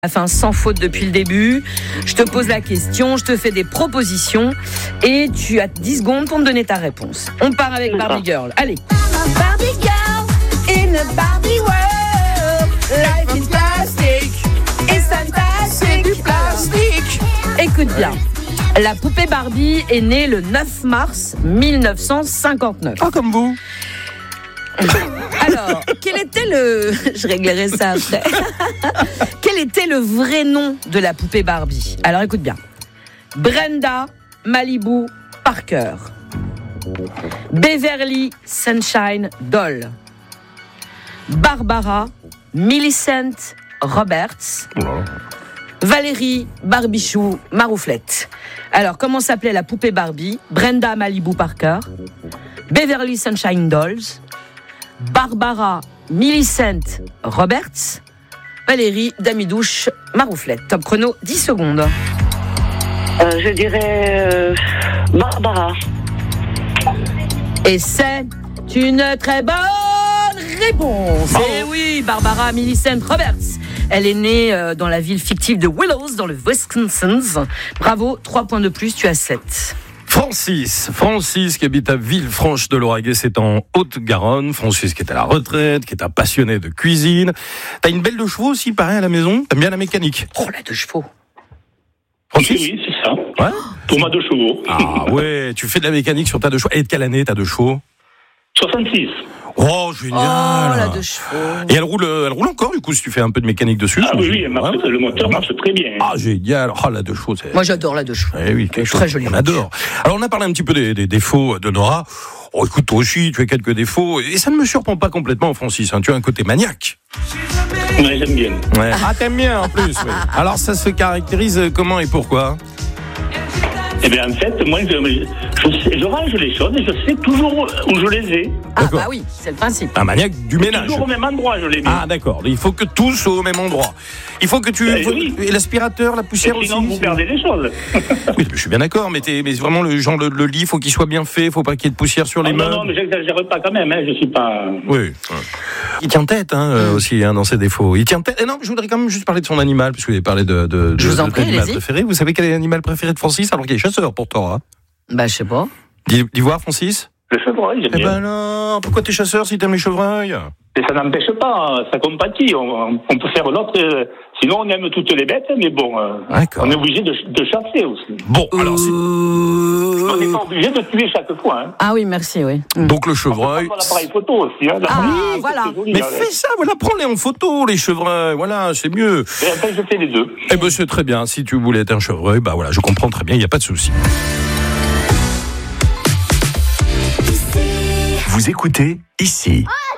Enfin, sans faute depuis le début. Je te pose la question, je te fais des propositions et tu as 10 secondes pour me donner ta réponse. On part avec Barbie Girl. Allez. Barbie Girl in a Barbie world. Life is plastic. It's fantastic. Du plastique. Écoute bien. La poupée Barbie est née le 9 mars 1959. Ah, comme vous. Alors, quel était le... Je réglerai ça après. Quel était le vrai nom de la poupée Barbie ? Alors, écoute bien. Brenda Malibu Parker. Beverly Sunshine Doll. Barbara Millicent Roberts. Valérie Barbichou Marouflette. Alors, comment s'appelait la poupée Barbie ? Brenda Malibu Parker. Beverly Sunshine Dolls. Barbara Millicent Roberts, Valérie Damidouche Marouflette. Top chrono, 10 secondes. Je dirais Barbara. Et c'est une très bonne réponse. Et oui, Barbara Millicent Roberts. Elle est née dans la ville fictive de Willows, dans le Wisconsin. Bravo, 3 points de plus, tu as 7. Francis qui habite à Villefranche-de-Lauragais, c'est en Haute-Garonne. Francis qui est à la retraite, qui est un passionné de cuisine. T'as une belle de chevaux aussi, pareil, à la maison. T'aimes bien la mécanique. Oh, la de chevaux. Francis ? Oui, c'est ça. Ouais. Pour ma 2 chevaux. Ah ouais, tu fais de la mécanique sur ta 2 chevaux. Et de quelle année ta 2 chevaux ? 66. Oh, génial. Oh, la de chevaux. Et elle roule encore, du coup, si tu fais un peu de mécanique dessus. Ah oui, le moteur marche très bien. Ah, génial. Oh, la 2 chevaux, c'est... Moi, j'adore la de chevaux. Eh oui, quelque chose. Très jolie. On adore. Alors, on a parlé un petit peu des défauts de Nora. Oh, écoute, toi aussi, tu as quelques défauts. Et ça ne me surprend pas complètement, Francis. Hein. Tu as un côté maniaque. Ouais, j'aime bien. Ouais. Ah, t'aimes bien, en plus. Oui. Alors, ça se caractérise comment et pourquoi ? Eh bien, en fait, moi, je range les choses et je sais toujours où je les ai. Ah, D'accord. bah oui, c'est le principe. Un maniaque du ménage. Toujours au même endroit, je les mets. Ah, d'accord. Il faut que tout soit au même endroit. Il faut que tu... Oui. Et l'aspirateur, la poussière Et sinon, aussi. vous perdez les choses. Oui, je suis bien d'accord, mais vraiment, le lit, il faut qu'il soit bien fait, il faut pas qu'il y ait de poussière sur les meubles. Non, mais j'exagère pas quand même, hein, je suis pas... Oui. Il tient tête, aussi, dans ses défauts. Il tient tête. Et non, je voudrais quand même juste parler de son animal, puisque vous avez parlé de Je vous en prie, l'animal allez-y. préféré. Vous savez quel est l'animal préféré de Francis, alors qu'il est chasseur, pourtant, hein ? Bah, je sais pas. D'ivoire, Francis ? Le chevreuil, j'aime Eh bien. ben non, pourquoi t'es chasseur si t'aimes les chevreuils ? Et ça n'empêche pas, ça compatit. On peut faire l'autre. Sinon, on aime toutes les bêtes, mais bon, D'accord. on est obligé de chasser aussi. Bon, alors, On n'est pas obligé de tuer chaque fois. Hein. Ah oui, merci, oui. donc le On chevreuil... peut prendre l'appareil photo aussi. Hein, Ah, voilà. c'est joli, Mais hein. fais ça, voilà, prends-les en photo, les chevreuils, voilà, c'est mieux. Et après, je fais les deux. Eh ben, c'est très bien, si tu voulais être un chevreuil, bah voilà, je comprends très bien, il n'y a pas de souci. Vous écoutez ici.